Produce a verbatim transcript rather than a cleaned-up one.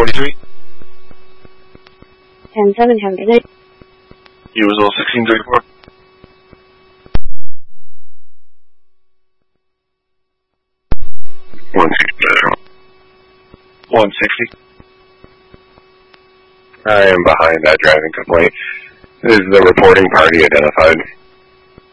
forty-three. ten seven, ten eight. U was all sixteen thirty-four. one sixty. one sixty. I am behind that driving complaint. Is the reporting party identified?